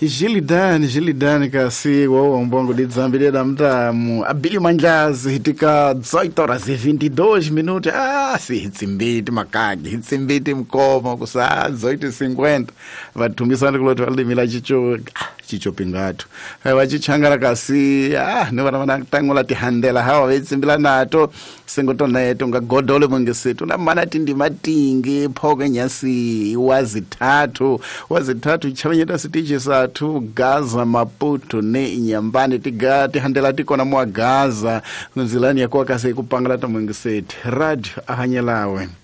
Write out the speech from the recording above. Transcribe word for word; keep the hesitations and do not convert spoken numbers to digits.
Gilidani, Gilidani kasi wao mbongo de Zambireda mtamu abili manjazi hitika dezoito horas e vinte e dois minutos. Ah, si hitsimbiti makagi, hitsimbiti mkomo kusa dezoito e cinquenta. Vatumisana kuloto alimila chicho chicho pingatu. Wachichangara kasi ah ne wana wana tangula tihandela hawa vetsimbila nato singotona yetu ngagodole mwengesetu na mana tindi matingi phoke nyasi wazithathu wazithathu chavanyeta sitiche sathu Gaza Maputo ne Inyambani tigati handela tikona mwa Gaza nzilani yakuwa kasi kupangala ta mwengesetu radio ahanyelawe.